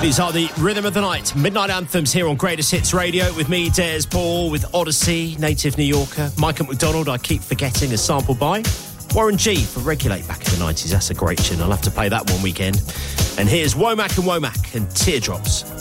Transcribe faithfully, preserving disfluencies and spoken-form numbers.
These are the Rhythm of the Night Midnight Anthems here on Greatest Hits Radio with me, Des Paul, with Odyssey, Native New Yorker, Michael McDonald, I keep forgetting, is sampled by Warren G for Regulate back in the nineties. That's a great tune. I'll have to play that one weekend. And here's Womack and Womack and Teardrops.